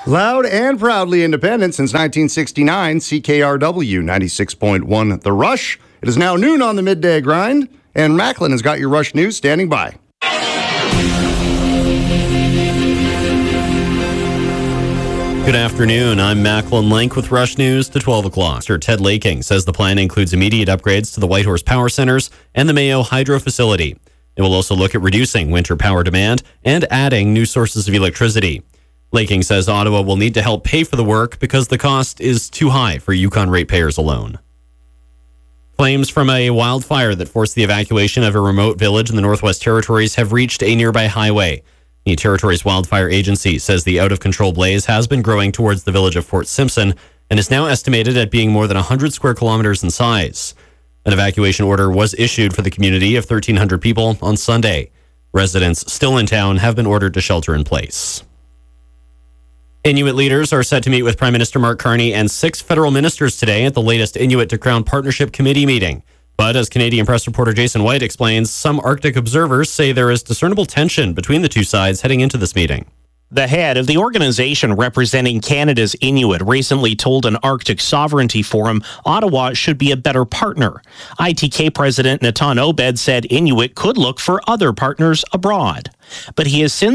Loud and proudly independent since 1969, CKRW 96.1 The Rush. It is now noon on the midday grind, and Macklin has got your Rush News standing by. Good afternoon. I'm Macklin Link with Rush News to 12 o'clock. Sir Ted Laking says the plan includes immediate upgrades to the Whitehorse Power Centers and the Mayo Hydro Facility. It will also look at reducing winter power demand and adding new sources of electricity. Laking says Ottawa will need to help pay for the work because the cost is too high for Yukon ratepayers alone. Flames from a wildfire that forced the evacuation of a remote village in the Northwest Territories have reached a nearby highway. The Territories Wildfire Agency says the out-of-control blaze has been growing towards the village of Fort Simpson and is now estimated at being more than 100 square kilometers in size. An evacuation order was issued for the community of 1,300 people on Sunday. Residents still in town have been ordered to shelter in place. Inuit leaders are set to meet with Prime Minister Mark Carney and 6 federal ministers today at the latest Inuit to Crown Partnership Committee meeting. But as Canadian press reporter Jason White explains, some Arctic observers say there is discernible tension between the two sides heading into this meeting. The head of the organization representing Canada's Inuit recently told an Arctic Sovereignty Forum Ottawa should be a better partner. ITK President Natan Obed said Inuit could look for other partners abroad. But he has since